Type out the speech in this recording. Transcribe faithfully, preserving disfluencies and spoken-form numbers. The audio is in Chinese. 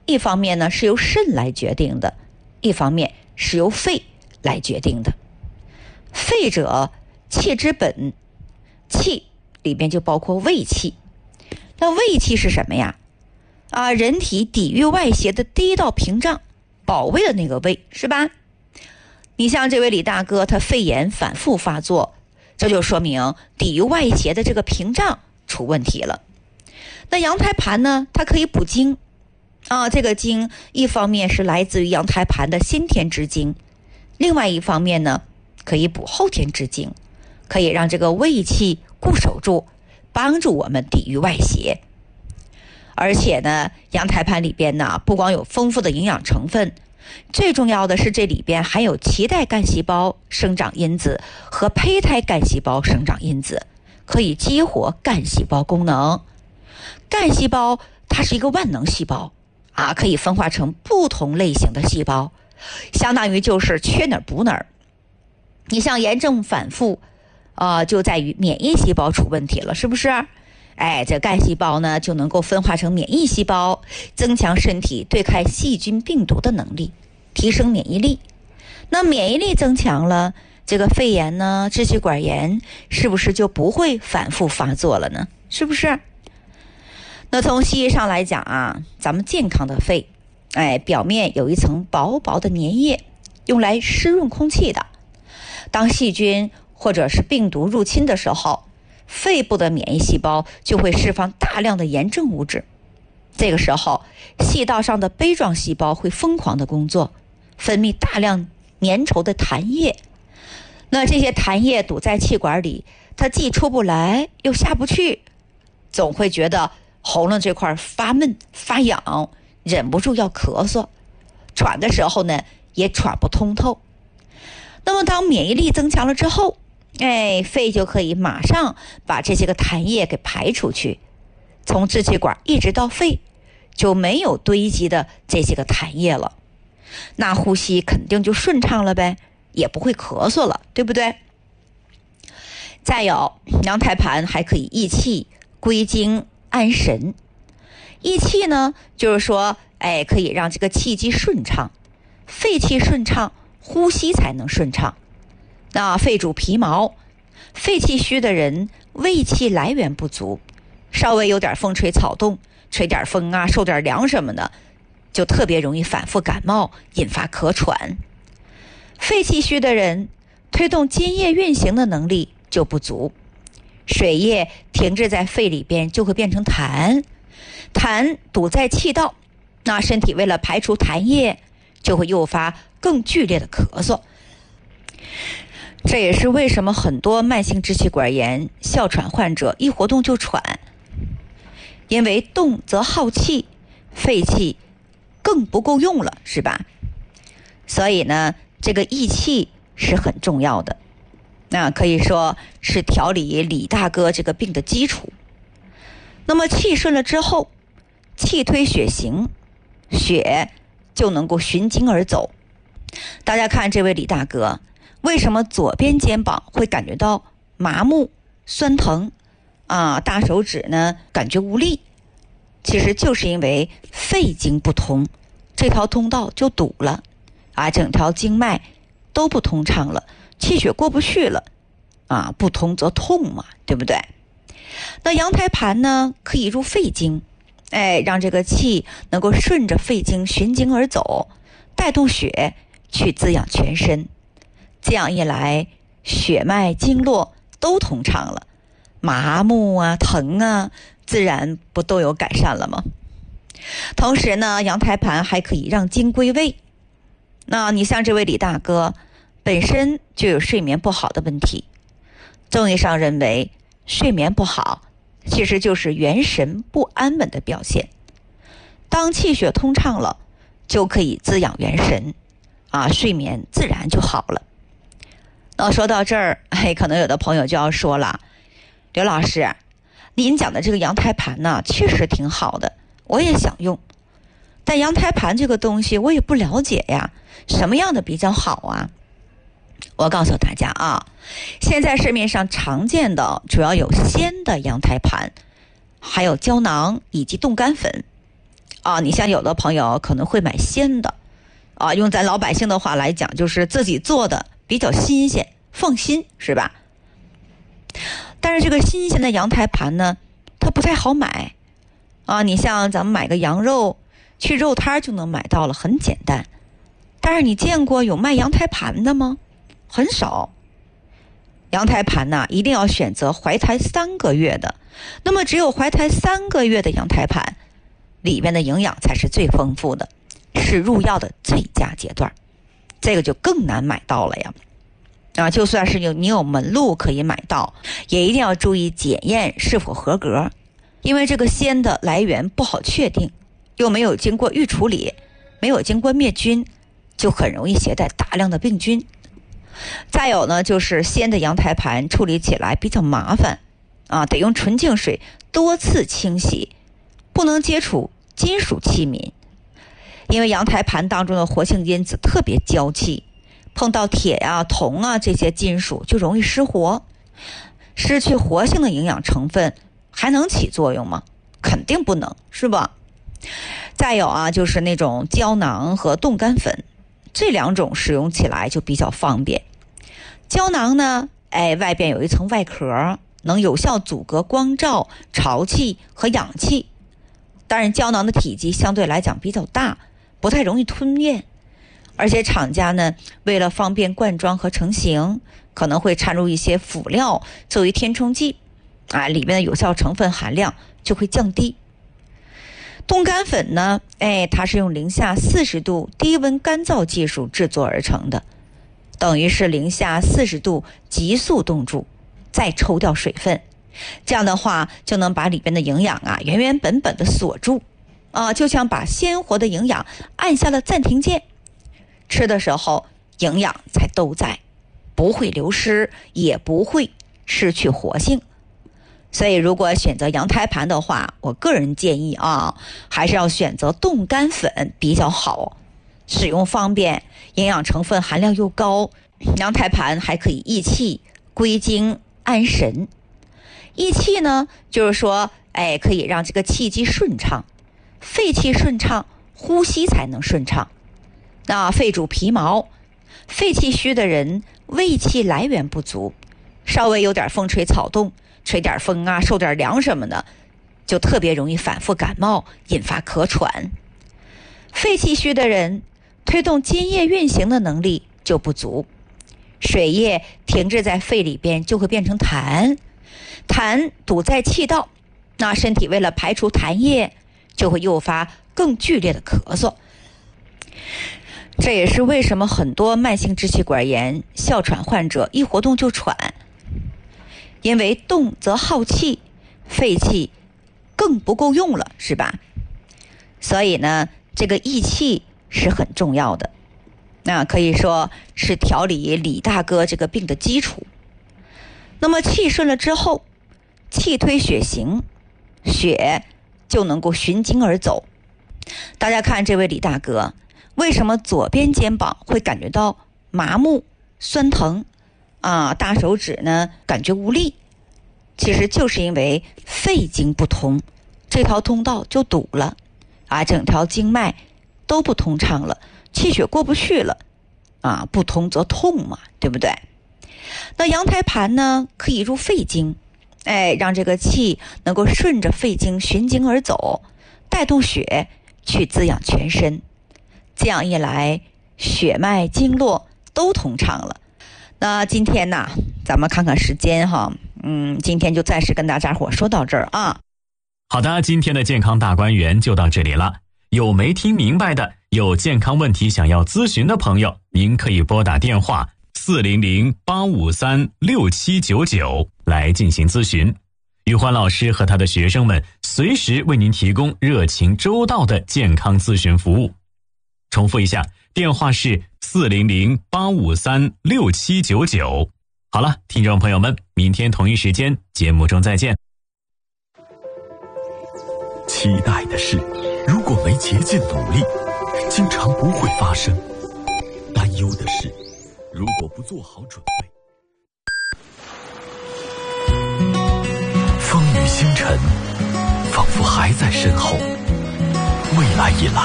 一方面呢是由肾来决定的，一方面是由肺来决定的。肺者，气之本，气里边就包括胃气。那胃气是什么呀？啊，人体抵御外邪的第一道屏障，保卫的那个胃，是吧？你像这位李大哥，他肺炎反复发作，这就说明抵御外邪的这个屏障出问题了。那阳台盘呢，它可以补精啊，这个精一方面是来自于阳台盘的先天之精，另外一方面呢可以补后天之精，可以让这个胃气固守住，帮助我们抵御外邪。而且呢，阳台盘里边呢不光有丰富的营养成分，最重要的是这里边含有脐带干细胞生长因子和胚胎干细胞生长因子，可以激活干细胞功能。干细胞它是一个万能细胞啊，可以分化成不同类型的细胞，相当于就是缺哪儿补哪儿。你像炎症反复呃，就在于免疫细胞出问题了，是不是？哎，这干细胞呢就能够分化成免疫细胞，增强身体对抗细菌病毒的能力，提升免疫力。那免疫力增强了，这个肺炎呢，支气管炎是不是就不会反复发作了呢？是不是？那从西医上来讲啊，咱们健康的肺，哎，表面有一层薄薄的粘液，用来湿润空气的。当细菌或者是病毒入侵的时候，肺部的免疫细胞就会释放大量的炎症物质。这个时候，细道上的杯状细胞会疯狂的工作，分泌大量粘稠的痰液。那这些痰液堵在气管里，它既出不来又下不去，总会觉得喉咙这块发闷发痒，忍不住要咳嗽，喘的时候呢也喘不通透。那么当免疫力增强了之后，哎，肺就可以马上把这些个痰液给排出去，从支气管一直到肺就没有堆积的这些个痰液了，那呼吸肯定就顺畅了呗，也不会咳嗽了，对不对？再有，阳台盘还可以益气、归经、安神。益气呢，就是说，哎，可以让这个气机顺畅，肺气顺畅，呼吸才能顺畅。那肺主皮毛，肺气虚的人胃气来源不足，稍微有点风吹草动，吹点风啊，受点凉什么的，就特别容易反复感冒，引发咳喘。肺气虚的人推动津液运行的能力就不足，水液停滞在肺里边就会变成痰，痰堵在气道，那身体为了排除痰液，就会诱发更剧烈的咳嗽。这也是为什么很多慢性支气管炎、哮喘患者一活动就喘，因为动则耗气，肺气更不够用了，是吧？所以呢，这个益气是很重要的，那可以说是调理李大哥这个病的基础。那么气顺了之后，气推血行，血就能够循经而走。大家看这位李大哥，为什么左边肩膀会感觉到麻木、酸疼啊？大手指呢感觉无力，其实就是因为肺经不通，这条通道就堵了啊，整条经脉都不通畅了，气血过不去了啊，不通则痛嘛，对不对？那阳台盘呢，可以入肺经，哎，让这个气能够顺着肺经循经而走，带动血去滋养全身。这样一来，血脉经络都通畅了，麻木啊、疼啊，自然不都有改善了吗？同时呢，阳台盘还可以让精归位。那你像这位李大哥，本身就有睡眠不好的问题，中医上认为睡眠不好其实就是元神不安稳的表现。当气血通畅了，就可以滋养元神啊，睡眠自然就好了。那说到这儿，哎，可能有的朋友就要说了，刘老师，您讲的这个阳台盘呢，确实挺好的，我也想用，但阳台盘这个东西我也不了解呀，什么样的比较好啊？我告诉大家啊，现在市面上常见的主要有鲜的阳台盘，还有胶囊以及冻干粉啊，你像有的朋友可能会买鲜的啊，用咱老百姓的话来讲，就是自己做的比较新鲜，放心，是吧？但是这个新鲜的羊胎盘呢，它不太好买啊。你像咱们买个羊肉，去肉摊就能买到了，很简单。但是你见过有卖羊胎盘的吗？很少。羊胎盘呢，一定要选择怀胎三个月的。那么只有怀胎三个月的羊胎盘，里面的营养才是最丰富的，是入药的最佳阶段。这个就更难买到了呀。啊，就算是有你有门路可以买到，也一定要注意检验是否合格，因为这个鲜的来源不好确定，又没有经过预处理，没有经过灭菌，就很容易携带大量的病菌。再有呢，就是鲜的羊胎盘处理起来比较麻烦啊，得用纯净水多次清洗，不能接触金属器皿，因为羊胎盘当中的活性因子特别娇气，碰到铁啊、铜啊这些金属就容易失活，失去活性的营养成分还能起作用吗？肯定不能，是吧？再有啊，就是那种胶囊和冻干粉，这两种使用起来就比较方便。胶囊呢，哎，外边有一层外壳，能有效阻隔光照、潮气和氧气。当然，胶囊的体积相对来讲比较大，不太容易吞咽。而且厂家呢，为了方便灌装和成型，可能会掺入一些辅料作为填充剂，啊，里面的有效成分含量就会降低。冻干粉呢，哎，它是用零下四十度低温干燥技术制作而成的，等于是零下四十度急速冻住，再抽掉水分，这样的话就能把里边的营养啊原原本本的锁住，啊，就像把鲜活的营养按下了暂停键，吃的时候营养才都在，不会流失，也不会失去活性。所以如果选择羊胎盘的话，我个人建议啊，还是要选择冻干粉比较好，使用方便，营养成分含量又高。羊胎盘还可以益气、归经、安神。益气呢，就是说，哎，可以让这个气机顺畅，肺气顺畅，呼吸才能顺畅。那肺主皮毛，肺气虚的人，胃气来源不足，稍微有点风吹草动，吹点风啊，受点凉什么的，就特别容易反复感冒，引发咳喘。肺气虚的人，推动津液运行的能力就不足，水液停滞在肺里边就会变成痰，痰堵在气道，那身体为了排除痰液，就会诱发更剧烈的咳嗽。这也是为什么很多慢性支气管炎、哮喘患者一活动就喘，因为动则耗气，肺气更不够用了，是吧？所以呢，这个益气是很重要的，那可以说是调理李大哥这个病的基础。那么气顺了之后，气推血行，血就能够循经而走。大家看这位李大哥，为什么左边肩膀会感觉到麻木、酸疼啊？大手指呢感觉无力，其实就是因为肺经不通，这条通道就堵了啊，整条经脉都不通畅了，气血过不去了啊，不通则痛嘛，对不对？那羊胎盘呢，可以入肺经，哎，让这个气能够顺着肺经循经而走，带动血去滋养全身。这样一来，血脉经络都通畅了。那今天呢，咱们看看时间哈，嗯，今天就暂时跟大家伙说到这儿啊。 好的，今天的健康大观园就到这里了。有没听明白的，有健康问题想要咨询的朋友，您可以拨打电话四零零八五三六七九九来进行咨询。宇欢老师和他的学生们随时为您提供热情周到的健康咨询服务。重复一下，电话是四零零八五三六七九九。好了，听众朋友们，明天同一时间节目中再见。 期待的事，如果没竭尽努力，经常不会发生；担忧的事，如果不做好准备，风雨星辰仿佛还在身后。 未来以来